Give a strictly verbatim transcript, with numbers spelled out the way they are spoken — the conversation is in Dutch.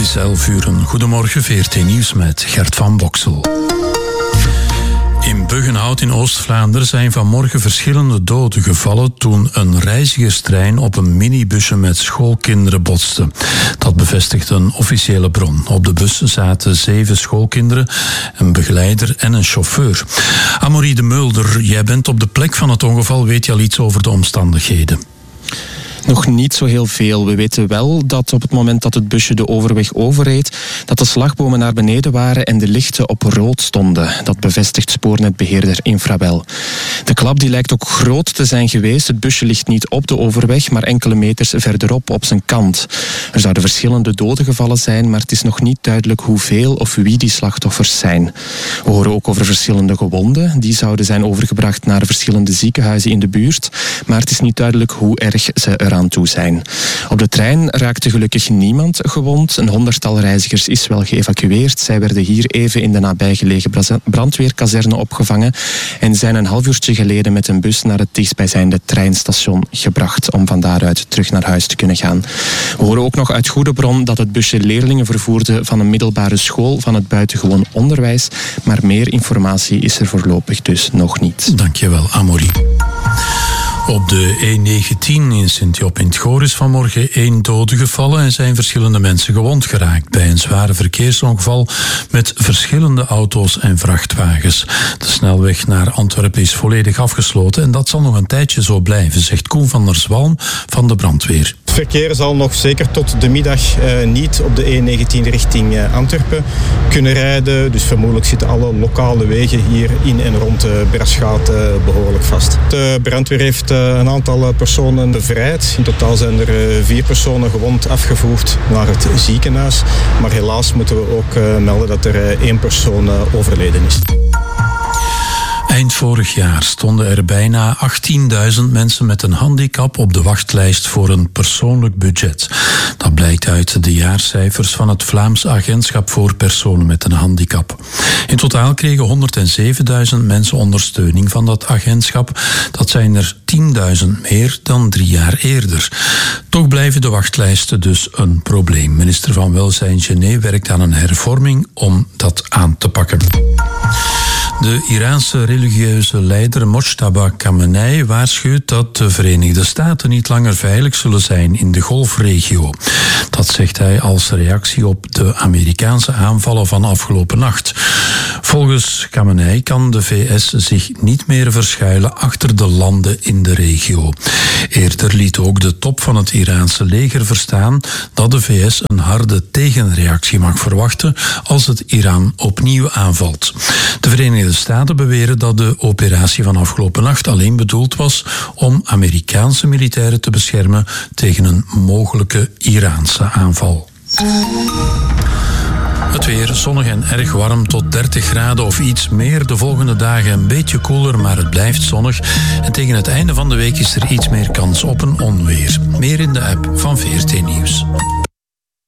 is elf uur. Goedemorgen, V R T Nieuws met Gert van Boksel. In Buggenhout in Oost-Vlaanderen zijn vanmorgen verschillende doden gevallen toen een reizigerstrein op een minibusje met schoolkinderen botste. Dat bevestigt een officiële bron. Op de bus zaten zeven schoolkinderen, een begeleider en een chauffeur. Amorie de Mulder, jij bent op de plek van het ongeval. Weet je al iets over de omstandigheden? Nog niet zo heel veel. We weten wel dat op het moment dat het busje de overweg overreed, dat de slagbomen naar beneden waren en de lichten op rood stonden. Dat bevestigt spoornetbeheerder Infrabel. De klap die lijkt ook groot te zijn geweest. Het busje ligt niet op de overweg, maar enkele meters verderop op zijn kant. Er zouden verschillende doden gevallen zijn, maar het is nog niet duidelijk hoeveel of wie die slachtoffers zijn. We horen ook over verschillende gewonden. Die zouden zijn overgebracht naar verschillende ziekenhuizen in de buurt, maar het is niet duidelijk hoe erg ze eraan toe zijn. Op de trein raakte gelukkig niemand gewond. Een honderdtal reizigers is wel geëvacueerd. Zij werden hier even in de nabijgelegen brandweerkazerne opgevangen en zijn een half uurtje geleden met een bus naar het dichtstbijzijnde treinstation gebracht om van daaruit terug naar huis te kunnen gaan. We horen ook nog uit goede bron dat het busje leerlingen vervoerde van een middelbare school van het buitengewoon onderwijs, maar meer informatie is er voorlopig dus nog niet. Dankjewel, Amorie. Op de E negentien in Sint-Job in het Goor is vanmorgen één dode gevallen en zijn verschillende mensen gewond geraakt bij een zware verkeersongeval met verschillende auto's en vrachtwagens. De snelweg naar Antwerpen is volledig afgesloten en dat zal nog een tijdje zo blijven, zegt Koen van der Zwalm van de brandweer. Het verkeer zal nog zeker tot de middag uh, niet op de E negentien richting uh, Antwerpen kunnen rijden. Dus vermoedelijk zitten alle lokale wegen hier in en rond uh, Berschat uh, behoorlijk vast. De brandweer heeft uh, een aantal personen bevrijd. In totaal zijn er uh, vier personen gewond afgevoerd naar het ziekenhuis. Maar helaas moeten we ook uh, melden dat er uh, één persoon uh, overleden is. Eind vorig jaar stonden er bijna achttienduizend mensen met een handicap op de wachtlijst voor een persoonlijk budget. Dat blijkt uit de jaarcijfers van het Vlaams Agentschap voor Personen met een Handicap. In totaal kregen honderdzevenduizend mensen ondersteuning van dat agentschap. Dat zijn er tienduizend meer dan drie jaar eerder. Toch blijven de wachtlijsten dus een probleem. Minister van Welzijn Gené werkt aan een hervorming om dat aan te pakken. De Iraanse religieuze leider Mojtaba Khamenei waarschuwt dat de Verenigde Staten niet langer veilig zullen zijn in de Golfregio. Dat zegt hij als reactie op de Amerikaanse aanvallen van afgelopen nacht. Volgens Khamenei kan de V S zich niet meer verschuilen achter de landen in de regio. Eerder liet ook de top van het Iraanse leger verstaan dat de V S een harde tegenreactie mag verwachten als het Iran opnieuw aanvalt. De Verenigde De Staten beweren dat de operatie van afgelopen nacht alleen bedoeld was om Amerikaanse militairen te beschermen tegen een mogelijke Iraanse aanval. Het weer zonnig en erg warm tot dertig graden of iets meer. De volgende dagen een beetje koeler, maar het blijft zonnig. En tegen het einde van de week is er iets meer kans op een onweer. Meer in de app van V R T Nieuws.